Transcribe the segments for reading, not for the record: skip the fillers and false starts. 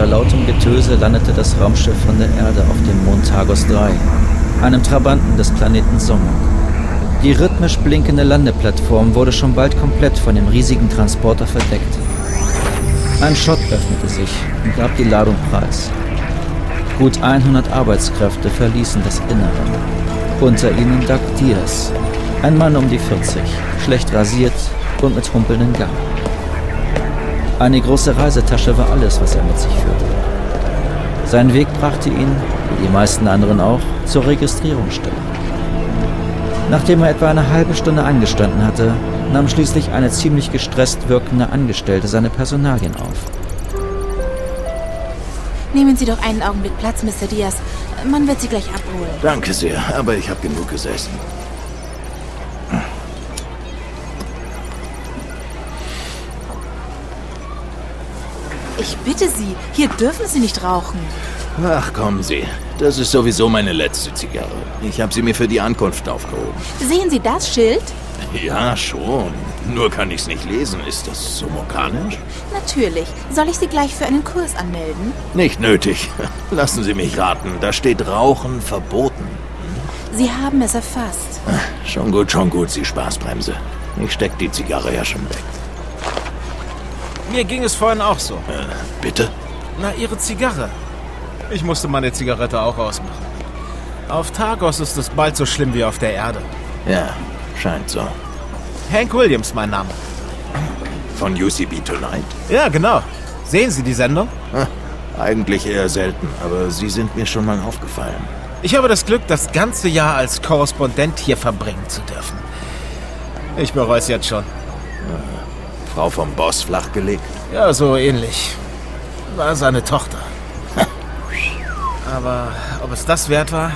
Unter lautem Getöse landete das Raumschiff von der Erde auf dem Mond Tagos 3, einem Trabanten des Planeten Sommer. Die rhythmisch blinkende Landeplattform wurde schon bald komplett von dem riesigen Transporter verdeckt. Ein Schott öffnete sich und gab die Ladung preis. Gut 100 Arbeitskräfte verließen das Innere. Unter ihnen Doug Diaz, ein Mann um die 40, schlecht rasiert und mit humpelnden Gang. Eine große Reisetasche war alles, was er mit sich führte. Sein Weg brachte ihn, wie die meisten anderen auch, zur Registrierungsstelle. Nachdem er etwa eine halbe Stunde angestanden hatte, nahm schließlich eine ziemlich gestresst wirkende Angestellte seine Personalien auf. Nehmen Sie doch einen Augenblick Platz, Mr. Diaz. Man wird Sie gleich abholen. Danke sehr, aber ich habe genug gesessen. Ich bitte Sie, hier dürfen Sie nicht rauchen. Ach, kommen Sie. Das ist sowieso meine letzte Zigarre. Ich habe sie mir für die Ankunft aufgehoben. Sehen Sie das Schild? Ja, schon. Nur kann ich's nicht lesen. Ist das somokanisch? Natürlich. Soll ich Sie gleich für einen Kurs anmelden? Nicht nötig. Lassen Sie mich raten. Da steht Rauchen verboten. Sie haben es erfasst. Schon gut, Sie Spaßbremse. Ich steck die Zigarre ja schon weg. Mir ging es vorhin auch so. Bitte? Na, Ihre Zigarre. Ich musste meine Zigarette auch ausmachen. Auf Tagos ist es bald so schlimm wie auf der Erde. Ja, scheint so. Hank Williams, mein Name. Von UCB Tonight? Ja, genau. Sehen Sie die Sendung? Eigentlich eher selten, aber Sie sind mir schon mal aufgefallen. Ich habe das Glück, das ganze Jahr als Korrespondent hier verbringen zu dürfen. Ich bereue es jetzt schon. Frau vom Boss flachgelegt? Ja, so ähnlich. War seine Tochter. Aber ob es das wert war?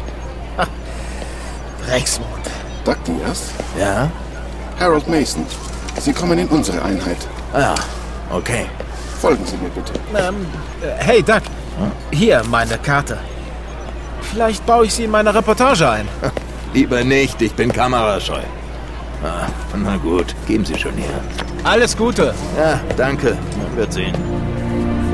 Drecksmond. Doug Diaz? Ja? Harold Mason. Sie kommen in unsere Einheit. Ah, okay. Folgen Sie mir bitte. Hey, Doug. Hier, meine Karte. Vielleicht baue ich sie in meine Reportage ein. Lieber nicht, ich bin kamerascheu. Na gut, geben Sie schon her. Alles Gute. Ja, danke. Man wird sehen.